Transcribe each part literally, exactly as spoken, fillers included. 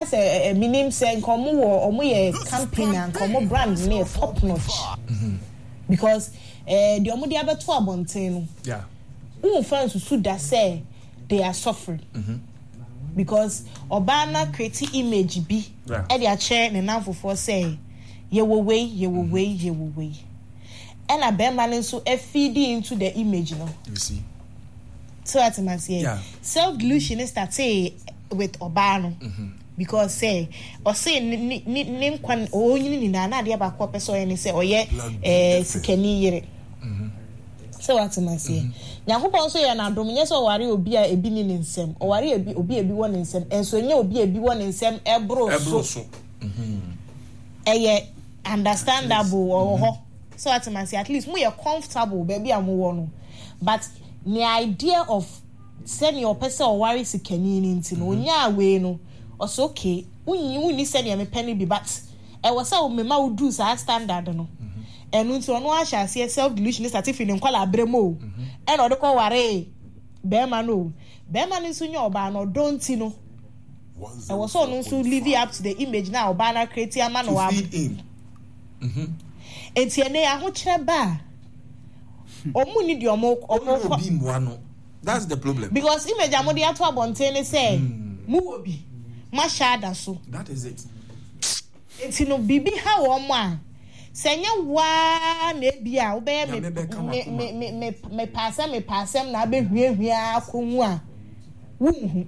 say a minimum say komo wo omo ye campaign and komo brand near top notch. Mm-hmm. Because eh the omo dey abeto abonten no. Yeah. Who fans who that say they are suffering. Mm-hmm. Because Obana create image bi e dey chair na now for say ye wo way ye wo way ye wo way. And a bear man so e feed into the image no. You see. So at my say yeah. Self delusion is that say with Obano. Mm-hmm. Because say or say name kwan o nyini ni na na de ba ko person any say oye eh sikani yire. Mhm. So what am I say? Nyankopon so ye na dom nye so ware obi a ebi ni nsem. O ware obi obi ebi won nsem. Enso nye obi ebi won nsem ebro so. Mhm. Eye understandable or ho. So what am I say? At least we are comfortable baby am wo no. But the idea of send your person or worry sikani ni nti no nya we no. Also okay, unyi unyi send me penny be but e was say me ma wo do sa standard no. And unto ono asha say self delusion is certificate in kwala abremo. And o de ko ware be ma no. Be ma ni so nya oba no don't no. E was so no so live up to the image now oba na create a man wa. Mhm. Enti ene ya ho kire ba. Omu ni di omo omo bi mwa no. That's the problem. Because image amodi ato abonten say mu obi mashada so. That is it. Enti no bibi ha wo mo a senya wa na bia wo be me me me me me passem me passem na be hwiehwie akohu a wuhu.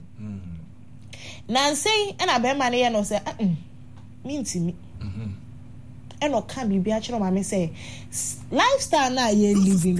Na say na be ma ne ye no say mm me ntimi. Mhm. E no ka bibi a kire ma me say lifestyle na ye living.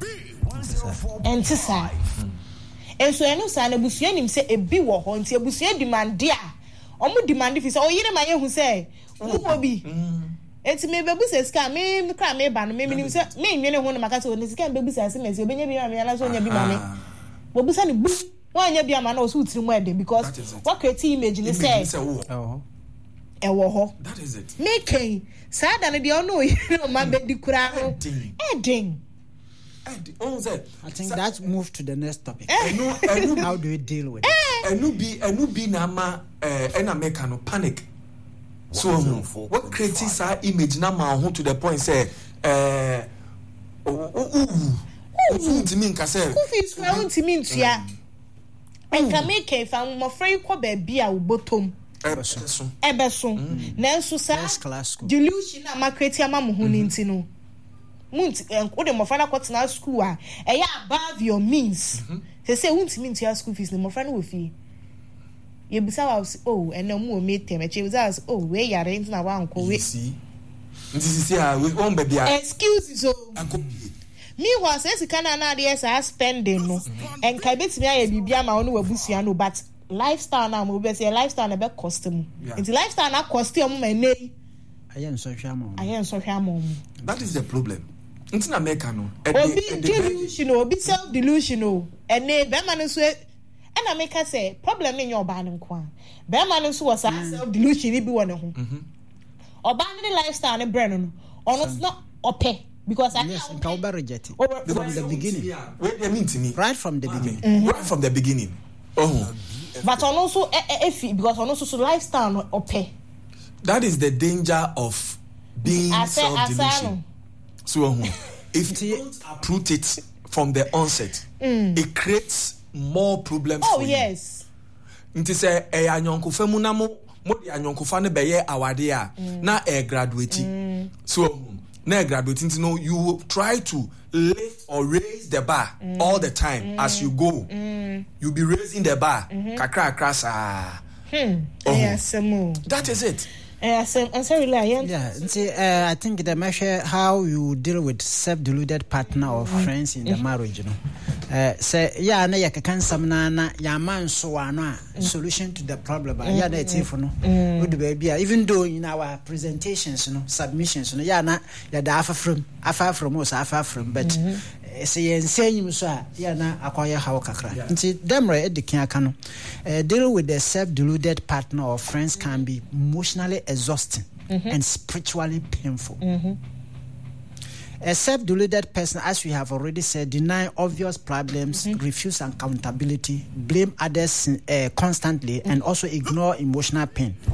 Enti sa. Enso enu sa na busua nim say ebi wo ho nti ebusua demand dia omo demand fi say oyire ma ye hu say wo obi enti me bebu say ska me kra me ba no me nim say me nwene ho no maka say oni ska bebu say say me say obenya bi ma ala so nya bi ma me wo bu say ni bu wa nya bi ma na o so utiri mu ede because what create image ni say oh e wo ho that is it me ken sa da no de ono o ma be di kura ho edin. I think that's move to the next topic. How do we deal with it? Enubi enubi na ma eh ena make no panic. So what creates our image na ma ho to the point say eh ooh ntimi nka say who feels for ntimi ntua enka make e fa mo free ko ba bia wo botom ebeso ebeso na nso sa delusion na ma create ama mo ho ni ntino Munt and what my father got na school ah e above your means. They say won't mean to your school fees no my friend will fee. You be say oh and no more meet them. She was oh where you are into na wan ko we. See. This is here we won baby. Excuse so. Me was say sika na dey say spending no. And kai bet me aye bibia ma onu wabusua no but lifestyle na mo be say lifestyle na be cost mu. It's lifestyle na cost mu ma nei. Ayen so hwamo. Ayen so hwamo. That is the problem. It's not America no. Obi delusional, obi self delusional. And ne be man so and America say problem in your ban nko. Be man so was self delusion bi won ho. Mhm. Oba ne lifestyle ne brand no. Ono not ope because I yes, and can reject it from the beginning. What do you mean to me? Right from the beginning. Mm-hmm. Right from the beginning. Oh. But also if because also so lifestyle no ope. That is the danger of being self delusion. So if you don't uproot it from the onset, mm. it creates more problems oh, for you. Oh yes. Nti say e anyonko fa mu na mo mo de anyonko fa ne be ye awade a na e graduate. Mm. So na e graduate nti no you try to lift or raise the bar mm. all the time mm. as you go. Mm. You be raising the bar. Mm-hmm. Kakra kakra sa. Hmm. Oh. Yes, that is it. Yes, I'm sorry, Lion. Yeah, see, uh, I think the measure how you deal with self-deluded partner or mm. friends in the mm. marriage, you know. Uh, say, yeah, na yakakan samna na yaman so ano solution to the problem. Mm. Yeah, that's it for no. Good baby. Even though in our presentations, you know, submissions, you know, yeah, na yeah, the alpha from alpha from us, alpha from, but. Mm-hmm. Say ensenyim so a ya na akwaya hawo kakra nti demre edikin aka no deal with the self-deluded partner or friends can be emotionally exhausting mm-hmm. and spiritually painful. Mm-hmm. A self-deluded person, as we have already said, deny obvious problems, mm-hmm. refuse accountability, blame others uh, constantly, mm-hmm. and also ignore emotional pain.